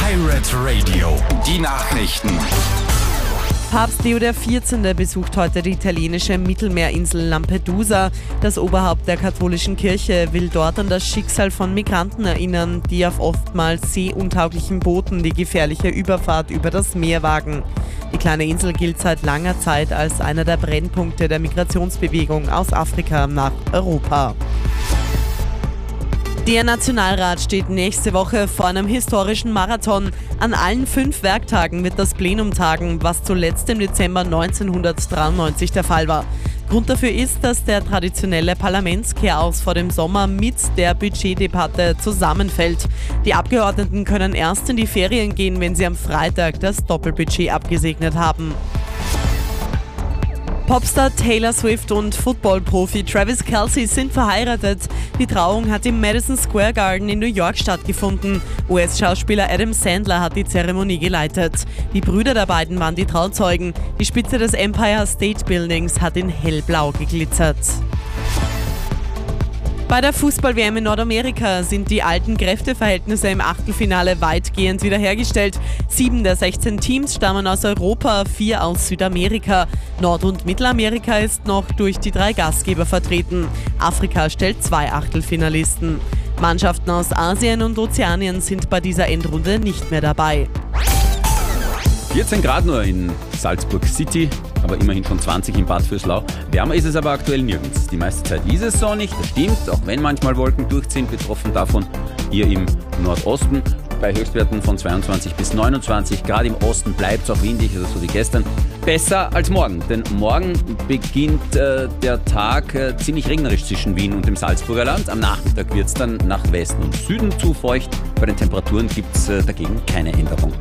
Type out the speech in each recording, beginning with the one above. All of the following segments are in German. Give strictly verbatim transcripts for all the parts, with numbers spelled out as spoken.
Pirate Radio, die Nachrichten. Papst Leo der vierzehnte besucht heute die italienische Mittelmeerinsel Lampedusa. Das Oberhaupt der katholischen Kirche will dort an das Schicksal von Migranten erinnern, die auf oftmals seeuntauglichen Booten die gefährliche Überfahrt über das Meer wagen. Die kleine Insel gilt seit langer Zeit als einer der Brennpunkte der Migrationsbewegung aus Afrika nach Europa. Der Nationalrat steht nächste Woche vor einem historischen Marathon. An allen fünf Werktagen wird das Plenum tagen, was zuletzt im Dezember neunzehnhundertdreiundneunzig der Fall war. Grund dafür ist, dass der traditionelle Parlamentskehraus vor dem Sommer mit der Budgetdebatte zusammenfällt. Die Abgeordneten können erst in die Ferien gehen, wenn sie am Freitag das Doppelbudget abgesegnet haben. Popstar Taylor Swift und Football-Profi Travis Kelce sind verheiratet. Die Trauung hat im Madison Square Garden in New York stattgefunden. U S-Schauspieler Adam Sandler hat die Zeremonie geleitet. Die Brüder der beiden waren die Trauzeugen. Die Spitze des Empire State Buildings hat in hellblau geglitzert. Bei der Fußball-W M in Nordamerika sind die alten Kräfteverhältnisse im Achtelfinale weitgehend wiederhergestellt. Sieben der sechzehn Teams stammen aus Europa, vier aus Südamerika. Nord- und Mittelamerika ist noch durch die drei Gastgeber vertreten. Afrika stellt zwei Achtelfinalisten. Mannschaften aus Asien und Ozeanien sind bei dieser Endrunde nicht mehr dabei. vierzehn Grad nur in Salzburg City, aber immerhin schon zwanzig in Bad Vöslau. Wärmer ist es aber aktuell nirgends. Die meiste Zeit ist es sonnig, das stimmt, auch wenn manchmal Wolken durchziehen, betroffen davon hier im Nordosten. Bei Höchstwerten von zweiundzwanzig bis neunundzwanzig. Gerade im Osten bleibt es auch windig, also so wie gestern. Besser als morgen, denn morgen beginnt äh, der Tag äh, ziemlich regnerisch zwischen Wien und dem Salzburger Land. Am Nachmittag wird es dann nach Westen und Süden zu feucht. Bei den Temperaturen gibt es äh, dagegen keine Änderung.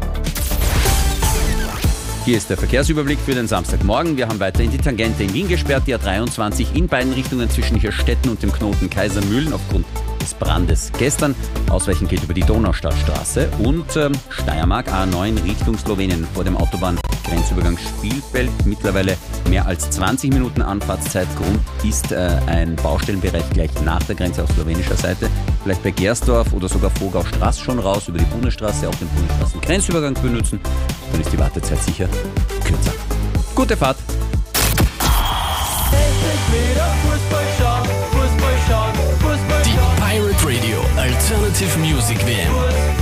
Hier ist der Verkehrsüberblick für den Samstagmorgen. Wir haben weiterhin die Tangente in Wien gesperrt, die A dreiundzwanzig in beiden Richtungen zwischen Hirstetten und dem Knoten Kaisermühlen aufgrund des Brandes gestern. Ausweichen geht über die Donaustadtstraße und ähm, Steiermark A neun Richtung Slowenien vor dem Autobahngrenzübergang Spielfeld. Mittlerweile mehr als zwanzig Minuten Anfahrtszeit. Grund ist äh, ein Baustellenbereich gleich nach der Grenze auf slowenischer Seite. Vielleicht bei Gersdorf oder sogar Vogau-Straße schon raus, über die Bundesstraße auf den Bundesstraßengrenzübergang benutzen. Dann ist die Wartezeit sicher kürzer. Gute Fahrt! Die Pirate Radio Alternative Music W M.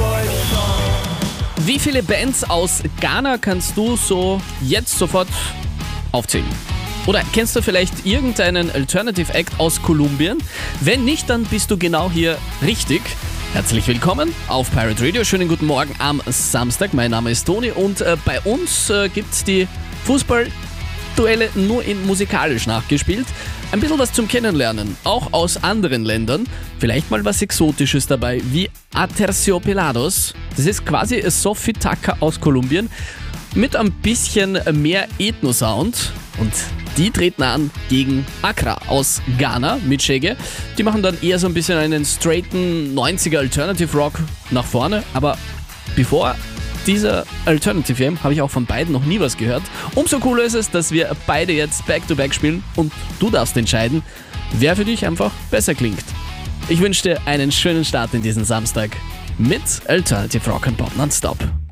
Wie viele Bands aus Ghana kannst du so jetzt sofort aufzählen? Oder kennst du vielleicht irgendeinen Alternative Act aus Kolumbien? Wenn nicht, dann bist du genau hier richtig. Herzlich willkommen auf Pirate Radio. Schönen guten Morgen am Samstag. Mein Name ist Toni und äh, bei uns äh, gibt es die Fußballduelle nur in musikalisch nachgespielt. Ein bisschen was zum Kennenlernen, auch aus anderen Ländern. Vielleicht mal was Exotisches dabei, wie Aterciopelados. Das ist quasi a Sophie Tucker aus Kolumbien mit ein bisschen mehr Ethno-Sound. Und die treten an gegen Accra aus Ghana mit Shege. Die machen dann eher so ein bisschen einen straighten neunziger Alternative Rock nach vorne. Aber bevor dieser Alternative W M habe ich auch von beiden noch nie was gehört. Umso cooler ist es, dass wir beide jetzt Back-to-Back spielen und du darfst entscheiden, wer für dich einfach besser klingt. Ich wünsche dir einen schönen Start in diesen Samstag mit Alternative Rock and Pop Nonstop.